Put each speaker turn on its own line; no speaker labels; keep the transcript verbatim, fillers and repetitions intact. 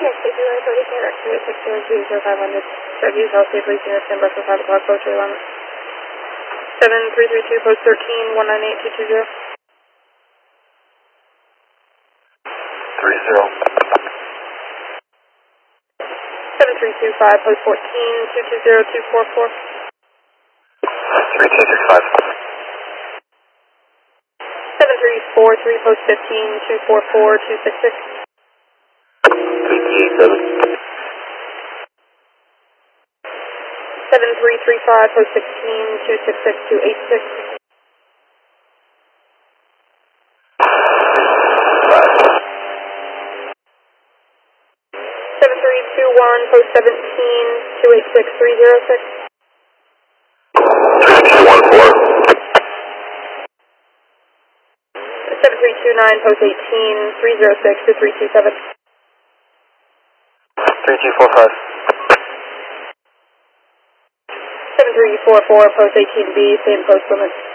Yes, if you want to go to Canada, two eight six zero two zero five hundred. Reviews all safely seen at Stand by for five o'clock, post your alarm. seven three three two, post thirteen, one nine eight two two zero.
three zero.
seven three two five, post fourteen, two two zero two four four.
three two six five.
seven three four three, post fifteen, two four four two six six.
three three eight seven.
seven three three five, post sixteen, two six six two eight six. seven three two one, post seventeen, two eight six three zero six.
three two one four.
seven three two nine, post eighteen, three zero six two three two seven.
three two four five.
seven three four four, post eighteen B, same post limit.